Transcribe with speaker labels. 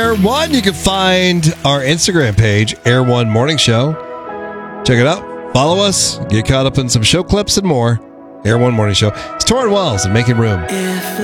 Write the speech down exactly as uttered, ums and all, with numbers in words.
Speaker 1: Air One. You can find our Instagram page, Air One Morning Show. Check it out. Follow us. Get caught up in some show clips and more. Air One Morning Show. It's Torrin Wells and Making Room.
Speaker 2: If